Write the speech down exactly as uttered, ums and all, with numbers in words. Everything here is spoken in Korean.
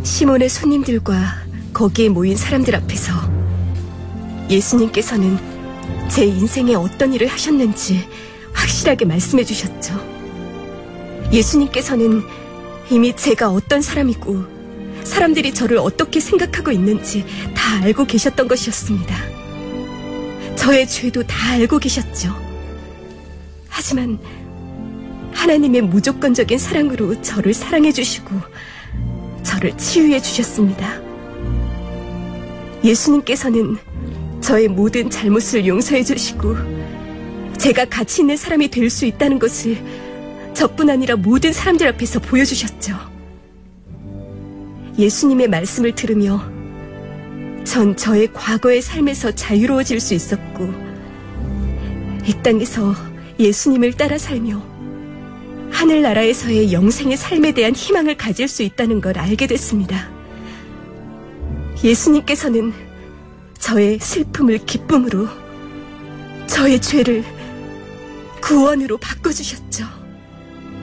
시몬의 손님들과 거기에 모인 사람들 앞에서 예수님께서는 제 인생에 어떤 일을 하셨는지 확실하게 말씀해 주셨죠. 예수님께서는 이미 제가 어떤 사람이고 사람들이 저를 어떻게 생각하고 있는지 다 알고 계셨던 것이었습니다. 저의 죄도 다 알고 계셨죠. 하지만 하나님의 무조건적인 사랑으로 저를 사랑해 주시고 저를 치유해 주셨습니다. 예수님께서는 저의 모든 잘못을 용서해 주시고 제가 가치 있는 사람이 될 수 있다는 것을 저뿐 아니라 모든 사람들 앞에서 보여주셨죠. 예수님의 말씀을 들으며 전 저의 과거의 삶에서 자유로워질 수 있었고 이 땅에서 예수님을 따라 살며 하늘나라에서의 영생의 삶에 대한 희망을 가질 수 있다는 걸 알게 됐습니다. 예수님께서는 저의 슬픔을 기쁨으로, 저의 죄를 구원으로 바꿔주셨죠.